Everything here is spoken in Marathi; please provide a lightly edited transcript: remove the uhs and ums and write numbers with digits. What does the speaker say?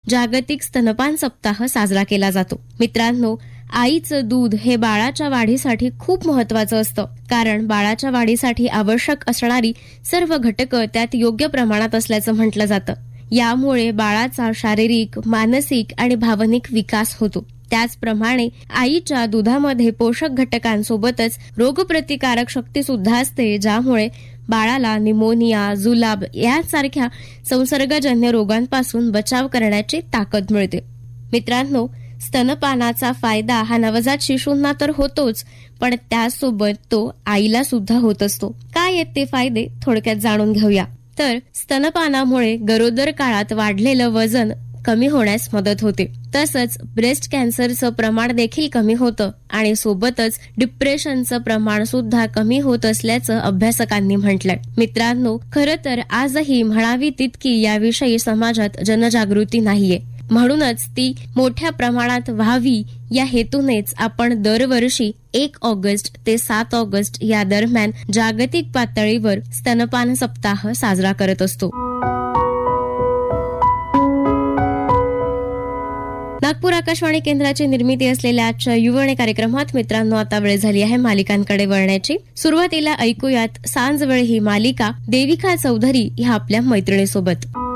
जागतिक स्तनपान सप्ताह साजरा केला जातो. मित्रांनो, आईचं दूध हे बाळाच्या वाढीसाठी खूप महत्वाचं असतं, कारण बाळाच्या वाढीसाठी आवश्यक असणारी सर्व घटकं त्यात योग्य प्रमाणात असल्याचं म्हटलं जातं. यामुळे बाळाचा शारीरिक, मानसिक आणि भावनिक विकास होतो. त्याचप्रमाणे आईच्या दुधामध्ये पोषक घटकांसोबतच रोगप्रतिकारक शक्ती सुद्धा असते, ज्यामुळे बाळाला निमोनिया, जुलाब यासारख्या संसर्गजन्य रोगांपासून बचाव करण्याची ताकद मिळते. मित्रांनो, स्तनपानाचा फायदा हा नवजात शिशूंना तर होतोच, पण त्यासोबत तो आईला सुद्धा होत असतो. काय आहेत ते फायदे थोडक्यात जाणून घेऊया. तर स्तनपानामुळे गरोदर काळात वाढलेलं वजन कमी होण्यास मदत होते. तसंच ब्रेस्ट कॅन्सरचं प्रमाण देखील कमी होतं आणि सोबतच डिप्रेशनचं प्रमाण सुद्धा कमी होत असल्याचं अभ्यासकांनी म्हटलंय. मित्रांनो, खरं तर आजही म्हणावी तितकी याविषयी समाजात जनजागृती नाहीये. म्हणूनच ती मोठ्या प्रमाणात व्हावी या हेतूनेच आपण दरवर्षी 1 ऑगस्ट ते 7 ऑगस्ट या दरम्यान जागतिक पातळीवर स्तनपान सप्ताह साजरा करत असतो. नागपूर आकाशवाणी केंद्राची निर्मिती असलेल्या आजच्या युववाणी कार्यक्रमात मित्रांनो आता वेळ झाली आहे मालिकांकडे वळण्याची. सुरुवातीला ऐकूयात सांज वेळ ही मालिका देविका चौधरी ह्या आपल्या मैत्रिणीसोबत.